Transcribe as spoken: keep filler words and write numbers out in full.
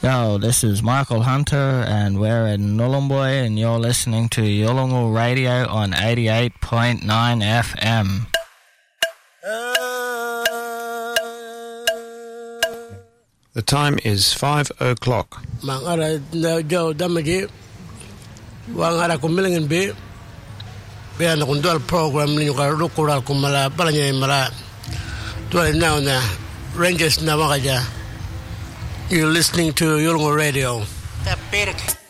Yo, this is Michael Hunter, and we're in Nhulunbuy, and you're listening to Yolngu Radio on eighty-eight point nine F M. The time is five o'clock. Mangara jo damagi wangara kumilingin be be ana kundal program ni ka rukura kumala balanya mala to now na Rangers na makaja. You're listening to Yolngu Radio. The